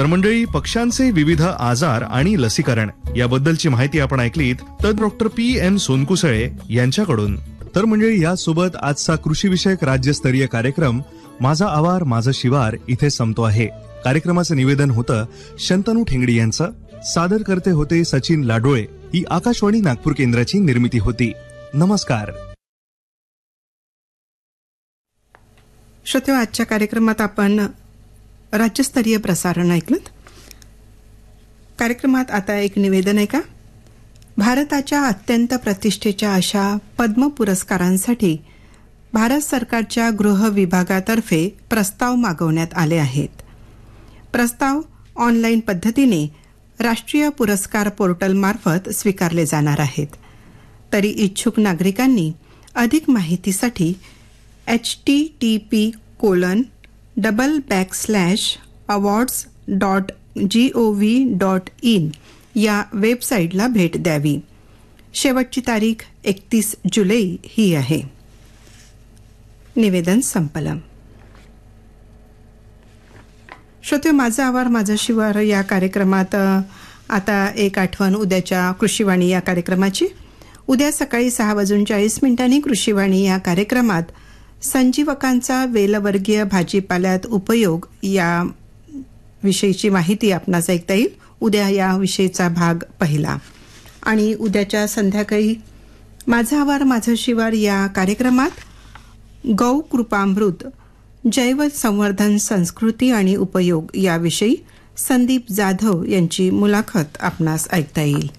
मंडळी, पक्ष्यांचे विविध आजार आणि लसीकरण याबद्दलची माहिती आपण ऐकलीत तर डॉक्टर PM सोनकुसळे यांच्याकडून. तर मंडळी, यासोबत आजचा कृषी विषयक राज्यस्तरीय कार्यक्रम माझा आवार माझं शिवार इथे संपतो आहे. कार्यक्रमाचं निवेदन होतं शंतनू ठेंगडी यांचं, सादर करते होते सचिन लाडोळे. ही आकाशवाणी नागपूर केंद्राची निर्मिती होती. नमस्कार. श्रोते, आजच्या कार्यक्रमात आपण राज्यस्तरीय प्रसारण ऐकलं. कार्यक्रमात आता एक निवेदन आहे का. भारताच्या अत्यंत प्रतिष्ठेच्या अशा पद्म पुरस्कारांसाठी भारत सरकारच्या गृह विभागातर्फे प्रस्ताव मागवण्यात आले आहेत. प्रस्ताव ऑनलाईन पद्धतीने राष्ट्रीय पुरस्कार पोर्टलमार्फत स्वीकारले जाणार आहेत. तरी इच्छुक नागरिकांनी अधिक माहितीसाठी http://awards.gov.in या वेबसाईटला भेट द्यावी. शेवटची तारीख 31 जुलै ही आहे. निवेदन संपलं. श्रोते, माझा आवार माझा शिवार या कार्यक्रमात आता एक आठवण उद्याच्या कृषीवाणी या कार्यक्रमाची. उद्या सकाळी 6:40 कृषीवाणी या कार्यक्रमात संजीवकांचा वेलवर्गीय भाजीपाल्यात उपयोग या विषयीची माहिती आपणास ऐकता येईल. उद्या या विषयीचा भाग पहिला. आणि उद्याच्या संध्याकाळी माझा आवार माझं शिवार या कार्यक्रमात गौ कृपामृत जैव संवर्धन संस्कृती आणि उपयोग याविषयी संदीप जाधव यांची मुलाखत आपणास ऐकता येईल.